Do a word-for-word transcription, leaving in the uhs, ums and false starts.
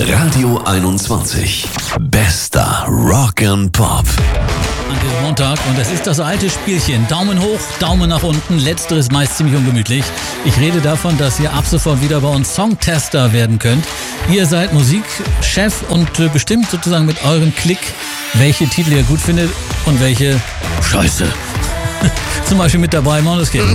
Radio einundzwanzig. Bester Rock and Pop. An diesem Montag, und es ist das alte Spielchen. Daumen hoch, Daumen nach unten. Letzteres meist ziemlich ungemütlich. Ich rede davon, dass ihr ab sofort wieder bei uns Songtester werden könnt. Ihr seid Musikchef und äh, bestimmt sozusagen mit eurem Klick, welche Titel ihr gut findet und welche Scheiße. Zum Beispiel mit dabei Måneskin.